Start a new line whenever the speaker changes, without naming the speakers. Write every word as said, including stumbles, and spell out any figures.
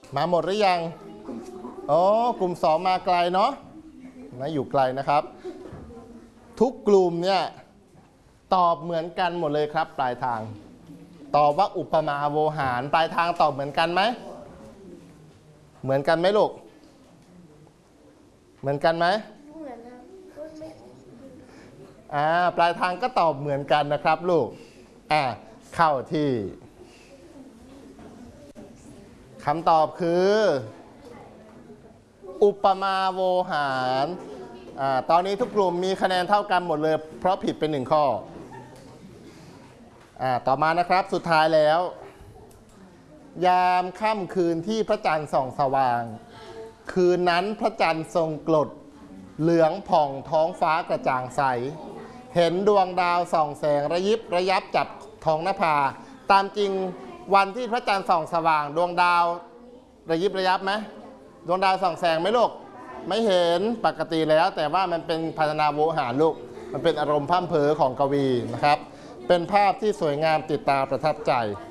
มาหมดหรือยังอ๋อกลุ่มสองมาไกลเนาะนะอยู่ไกลนะครับทุกกลุ่มเนี่ยตอบเหมือนกันหมดเลยครับปลายทางตอบว่าอุปมาโวหารปลายทางตอบเหมือนกันไหมเหมือนกันไหมลูกเหมือนกันไหมเหมือนครับอ่าปลายทางก็ตอบเหมือนกันนะครับลูกอ่าเข้าที่คำตอบคืออุปมาโวหารอ่าตอนนี้ทุกกลุ่มมีคะแนนเท่ากันหมดเลยเพราะผิดเป็นหนึ่งข้ออ่าต่อมานะครับสุดท้ายแล้วยามค่ำคืนที่พระจันทร์ส่องสว่างคืนนั้นพระจันทร์ทรงกลดเหลืองผ่องท้องฟ้ากระจ่างใสเห็นดวงดาวส่องแสงระยิบระยับจับท้องนภาตามจริงวันที่พระจันทร์ส่องสว่างดวงดาวระยิบระยับไหมดวงดาวส่องแสงไหมลูกไม่เห็นปกติแล้วแต่ว่ามันเป็นพรรณนาโวหารลูกมันเป็นอารมณ์พร่ำเพ้อของกวีนะครับเป็นภาพที่สวยงามติดตาประทับใจ